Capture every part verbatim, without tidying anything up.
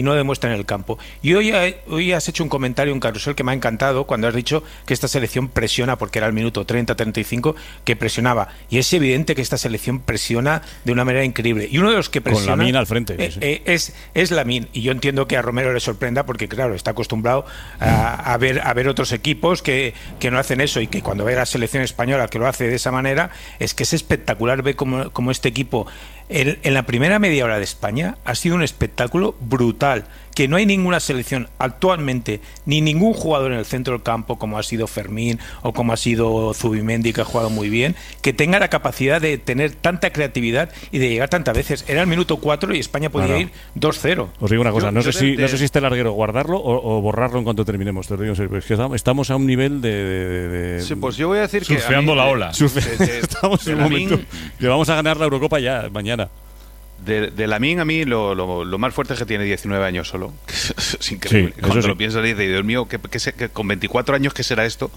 y no demuestra en el campo. Y hoy, hoy has hecho un comentario, un carrusel que me ha encantado cuando has dicho que esta selección presiona, porque era el minuto treinta treinta y cinco que presionaba. Y es evidente que esta selección presiona de una manera increíble. Y uno de los que presiona... Con Lamine al frente. Eh, eh, es, es Lamine. Y yo entiendo que a Romero le sorprenda porque, claro, está acostumbrado a, a, ver, a ver otros equipos que, que no hacen eso, y que cuando ve a la selección española que lo hace de esa manera, es que es espectacular ver cómo, cómo este equipo... En, en la primera media hora de España ha sido un espectáculo brutal, que no hay ninguna selección actualmente, ni ningún jugador en el centro del campo, como ha sido Fermín o como ha sido Zubimendi, que ha jugado muy bien, que tenga la capacidad de tener tanta creatividad y de llegar tantas veces. Era el minuto cuatro y España podía claro. ir dos cero. Os digo una cosa, yo, no, yo sé si, de... no sé si este larguero guardarlo o, o borrarlo en cuanto terminemos. Te lo digo en serio, es que estamos a un nivel de... de, de sí, pues yo voy a decir surfeando que... Surfeando la ola. Surfe... De, de, estamos en un momento que vamos a ganar la Eurocopa ya, mañana. De, de Lamine, a mí lo, lo, lo más fuerte es que tiene diecinueve años solo. Es increíble. Sí, Cuando sí. lo piensas, dices, Dios mío, que, que, que con veinticuatro años, ¿qué será esto?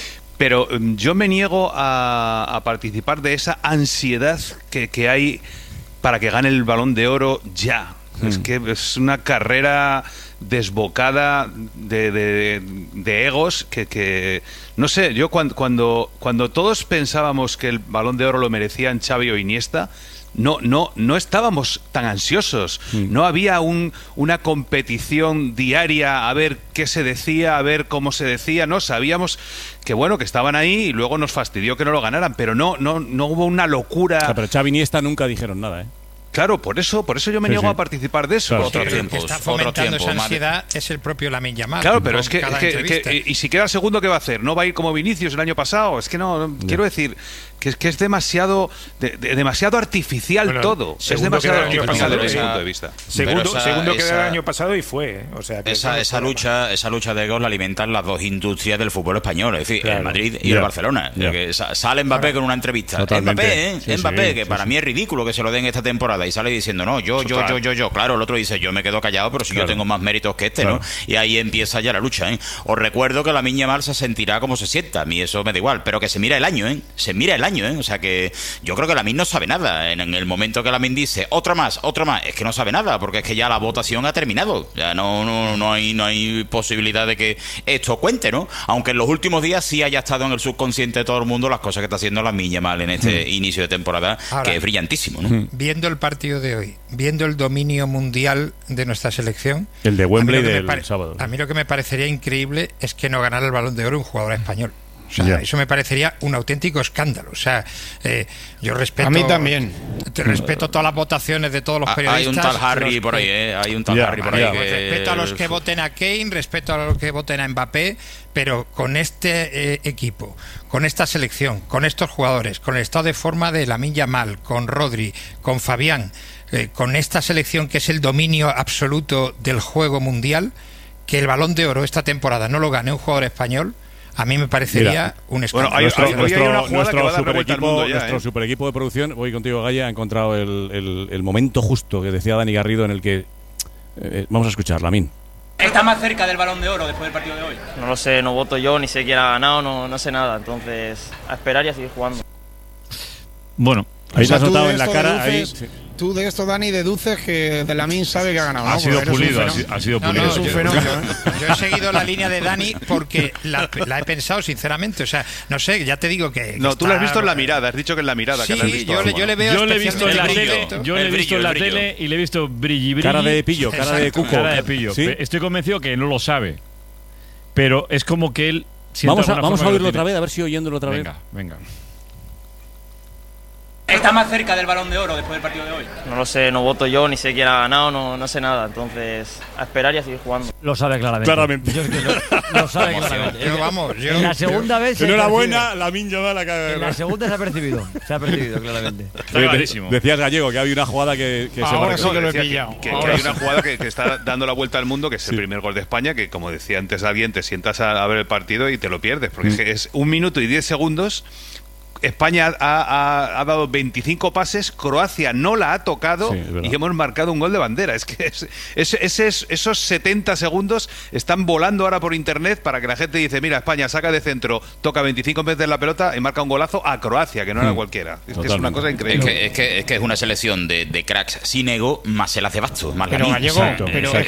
Pero um, yo me niego a, a participar de esa ansiedad que, que hay para que gane el Balón de Oro ya. Mm. Es que es una carrera desbocada de, de, de egos que, que... No sé, yo cuando, cuando, cuando todos pensábamos que el Balón de Oro lo merecían Xavi o Iniesta... No, no, no estábamos tan ansiosos. Mm. No había un, una competición diaria a ver qué se decía, a ver cómo se decía. No, sabíamos que bueno, que estaban ahí y luego nos fastidió que no lo ganaran, pero no, no, no hubo una locura. O sea, pero Xavi y Iniesta nunca dijeron nada, ¿eh? Claro, por eso, por eso yo me sí, niego sí. a participar de eso. Claro, otro el tiempo, que está fomentando esa ansiedad es el propio Lamine Yamal. Claro, pero es que, que, que y si queda el segundo, ¿qué va a hacer? ¿No va a ir como Vinicius el año pasado? Es que no, no quiero decir que es que es demasiado de, de, demasiado artificial bueno, todo. Es demasiado artificial desde ese punto de vista. Segundo, esa, segundo que esa, el año pasado y fue, ¿eh? O sea, que esa, esa lucha, esa lucha de egos la alimentan las dos industrias del fútbol español, es decir, claro. el Madrid y yeah. el Barcelona. Yeah. Que sale Mbappé con una entrevista. Totalmente. Mbappé, ¿eh? Sí, Mbappé, sí, que sí, para sí. mí es ridículo que se lo den esta temporada y sale diciendo no, yo, yo, yo, yo, yo. Claro, el otro dice yo me quedo callado, pero si claro. yo tengo más méritos que este, claro. ¿no? Y ahí empieza ya la lucha, ¿eh? Os recuerdo que Lamine Yamal se sentirá como se sienta. A mí eso me da igual, pero que se mira el año, ¿eh? Se mira el año, ¿eh? O sea que yo creo que Lamine no sabe nada. En, en el momento que Lamine dice otro más, otro más, es que no sabe nada, porque es que ya la votación ha terminado. Ya no, no, no hay, no hay posibilidad de que esto cuente, ¿no? Aunque en los últimos días sí haya estado en el subconsciente de todo el mundo las cosas que está haciendo Lamine Yamal en este mm. inicio de temporada, ahora, que es brillantísimo, ¿no? Mm. Viendo el partido de hoy, viendo el dominio mundial de nuestra selección, el de Wembley del pare- sábado. A mí lo que me parecería increíble es que no ganara el Balón de Oro un jugador español. O sea, yeah. eso me parecería un auténtico escándalo. O sea, eh, yo respeto... A mí también. Te respeto todas las votaciones de todos los periodistas. Hay un tal Harry por ahí, ¿eh? Hay un tal yeah, Harry por yeah. ahí que... Respeto a los que voten a Kane, respeto a los que voten a Mbappé, pero con este eh, equipo, con esta selección, con estos jugadores, con el estado de forma de Lamine Yamal, con Rodri, con Fabián, eh, con esta selección que es el dominio absoluto del juego mundial, que el Balón de Oro esta temporada no lo gane un jugador español, a mí me parecería Mira, un escándalo. Bueno, hay, nuestro hay, nuestro, hay una jugada nuestro que va a dar super revuelta al equipo, mundo ya, nuestro ¿eh? super equipo de producción, voy contigo, Gaya, ha encontrado el, el, el momento justo que decía Dani Garrido en el que eh, vamos a escuchar, Lamine. ¿Está más cerca del Balón de Oro después del partido de hoy? No lo sé, no voto yo, ni sé quién ha ganado, no, no sé nada. Entonces, a esperar y a seguir jugando. Bueno, ahí o sea, te has notado de en la esto cara. deduces, Ahí, sí. Tú de esto, Dani, deduces que de Lamine sabe que ha ganado, ¿no? Ha sido Porque pulido, ha eres un sido, ha sido No, pulido. no, Es un yo, fenómeno, yo- ¿eh? yo he seguido la línea de Dani porque la, la he pensado sinceramente. O sea, no sé, ya te digo que. que No, tú lo has está- visto en la mirada, has dicho que en la mirada Sí, que la has visto. yo, le, yo le veo Yo le he visto en la especialmente tele, brillo. yo le he El visto brillo, en la el brillo. tele y le he visto brilli brilli. Cara de pillo, cara de Exacto. cuco. Cara de pillo. ¿Sí? Estoy convencido que no lo sabe. Pero es como que él siente Vamos a, alguna vamos a forma que oírlo lo otra tiene. vez, a ver si oyéndolo otra vez. Venga, venga. ¿Está más cerca del Balón de Oro después del partido de hoy? No lo sé, no voto yo, ni sé quién ha ganado, no, no sé nada. Entonces, a esperar y a seguir jugando. Lo sabe claramente. Claramente. Yo es que lo, lo sabe claramente. Yo, vamos, yo, en la segunda vez se Enhorabuena, Lamine Yamal percibe. acaba En la segunda se ha percibido. Se ha percibido claramente. Está clarísimo. Decías, Gallego, que había una jugada que, que se Ahora marcó. sí que lo he Decía pillado. Que, que Ahora hay sí. una jugada que, que está dando la vuelta al mundo, que es Sí. el primer gol de España, que como decía antes alguien, te sientas a, a ver el partido y te lo pierdes, porque Mm. es, que es un minuto y diez segundos. España ha, ha, ha dado veinticinco pases, Croacia no la ha tocado Sí, es verdad. y hemos marcado un gol de bandera. Es que es, es, es- es- esos setenta segundos están volando ahora por internet para que la gente dice, mira, España saca de centro, toca veinticinco veces la pelota y marca un golazo a Croacia, que no era Mm. cualquiera. Es que es Totalmente. una cosa Es increíble. que, es, que, es que es una selección de, de cracks sin ego, más se la hace basto, más Pero Lamine. Gallego, Exacto, pero exacto.